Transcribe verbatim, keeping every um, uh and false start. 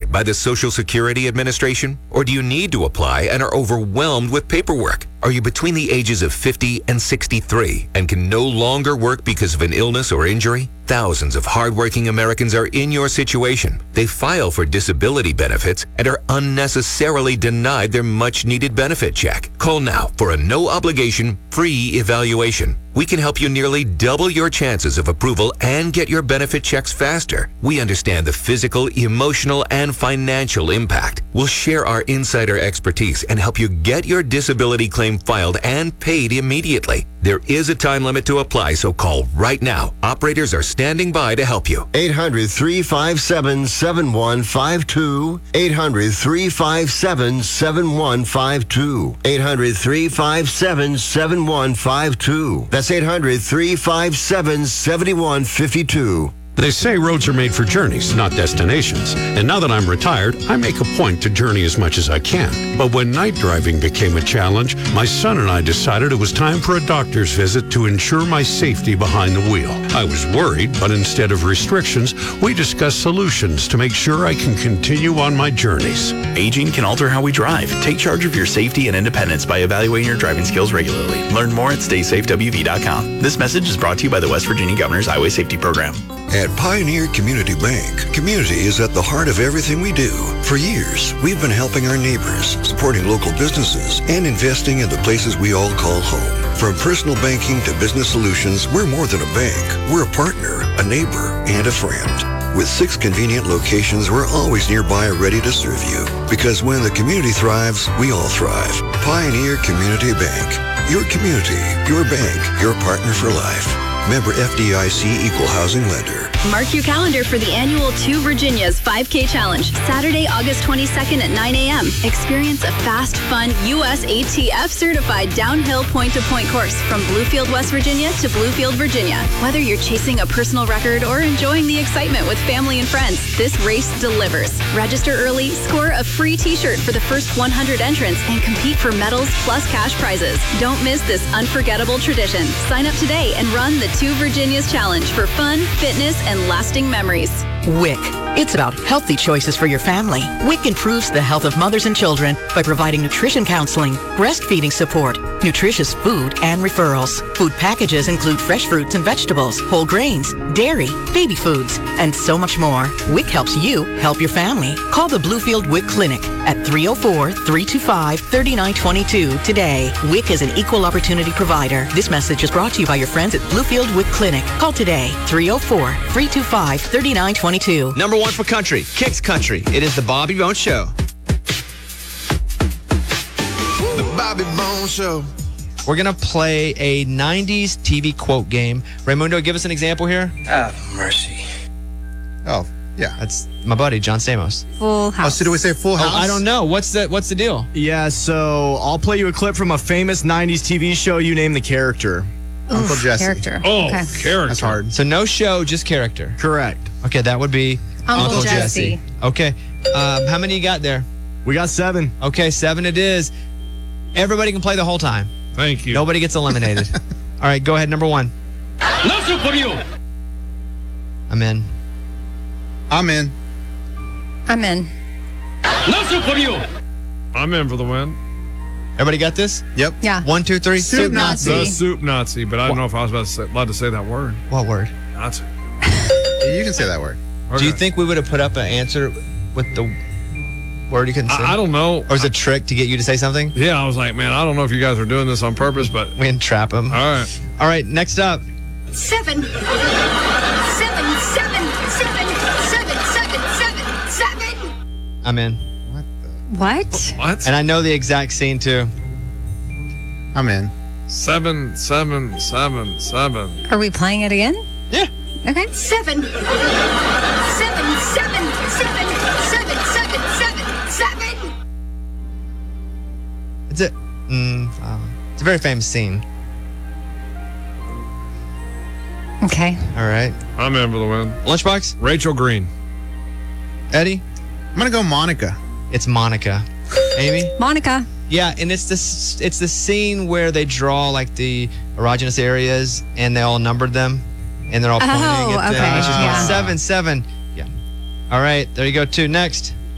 by the Social Security Administration? Or do you need to apply and are overwhelmed with paperwork? Are you between the ages of fifty and sixty-three and can no longer work because of an illness or injury? Thousands of hardworking Americans are in your situation. They file for disability benefits and are unnecessarily denied their much-needed benefit check. Call now for a no-obligation, free evaluation. We can help you nearly double your chances of approval and get your benefit checks faster. We understand the physical, emotional, and financial impact. We'll share our insider expertise and help you get your disability claim filed and paid immediately. There is a time limit to apply, so call right now. Operators are standing by to help you. eight hundred, three five seven, seven one five two. eight hundred, three five seven, seven one five two. eight hundred, three five seven, seven one five two. That's eight hundred, three five seven, seven one five two. They say roads are made for journeys, not destinations. And now that I'm retired, I make a point to journey as much as I can. But when night driving became a challenge, my son and I decided it was time for a doctor's visit to ensure my safety behind the wheel. I was worried, but instead of restrictions, we discussed solutions to make sure I can continue on my journeys. Aging can alter how we drive. Take charge of your safety and independence by evaluating your driving skills regularly. Learn more at stay safe w v dot com. This message is brought to you by the West Virginia Governor's Highway Safety Program. At Pioneer Community Bank, community is at the heart of everything we do. For years, we've been helping our neighbors, supporting local businesses, and investing in the places we all call home. From personal banking to business solutions, we're more than a bank. We're a partner, a neighbor, and a friend. With six convenient locations, we're always nearby ready to serve you. Because when the community thrives, we all thrive. Pioneer Community Bank. Your community, your bank, your partner for life. Member F D I C Equal Housing Lender. Mark your calendar for the annual Two Virginias five K Challenge, Saturday, August twenty-second at nine a.m. Experience a fast, fun, U S A T F certified downhill point-to-point course from Bluefield, West Virginia to Bluefield, Virginia. Whether you're chasing a personal record or enjoying the excitement with family and friends, this race delivers. Register early, score a free t-shirt for the first one hundred entrants, and compete for medals plus cash prizes. Don't miss this unforgettable tradition. Sign up today and run the Two Virginias Challenge for fun, fitness, and lasting memories. W I C. It's about healthy choices for your family. W I C improves the health of mothers and children by providing nutrition counseling, breastfeeding support, nutritious food, and referrals. Food packages include fresh fruits and vegetables, whole grains, dairy, baby foods, and so much more. W I C helps you help your family. Call the Bluefield W I C Clinic at three oh four, three two five, three nine two two today. W I C is an equal opportunity provider. This message is brought to you by your friends at Bluefield W I C Clinic. Call today, three oh four, three two five, three nine two two. Number one for country, Kicks Country. It is the Bobby Bones Show. The Bobby Bones Show. We're going to play a nineties T V quote game. Raymundo, give us an example here. Ah, mercy. Oh, yeah. That's my buddy, John Stamos. Full House. Oh, so do we say Full House? Oh, I don't know. What's the, what's the deal? Yeah, so I'll play you a clip from a famous nineties T V show. You name the character. Oof, Uncle Jesse. Character. Oh, Okay. character. That's hard. So no show, just character. Correct. Okay, that would be Uncle Jesse. Okay. Um, how many you got there? We got seven. Okay, seven it is. Everybody can play the whole time. Thank you. Nobody gets eliminated. All right, go ahead. Number one. I'm in. I'm in. I'm in. I'm in for the win. Everybody got this? Yep. Yeah. One, two, three. Soup Nazi. The soup Nazi, but I don't know if I was about to say, allowed to say that word. What word? Nazi. You can say that word. Do you Okay. think we would have put up an answer with the word you couldn't say? I, I don't know. Or was it a trick to get you to say something? Yeah, I was like, man, I don't know if you guys are doing this on purpose, but We can trap him. all right. All right, next up. Seven. Seven, seven, seven, seven, seven, seven, seven. I'm in. What? What? And I know the exact scene too. I'm in. Seven, seven, seven, seven. Are we playing it again? Yeah. Okay. Seven. Seven, seven, seven, seven, seven, seven, seven. It's a, mm, uh, it's a very famous scene. Okay. All right. I'm in for the win. Lunchbox? Rachel Green. Eddie? I'm going to go Monica. It's Monica. Amy? Monica. Yeah, and it's this it's the scene where they draw like the erogenous areas and they all numbered them and they're all pointing Oh, at them. okay, It's just yeah. seven, seven. Yeah. All right, there you go, two. Next.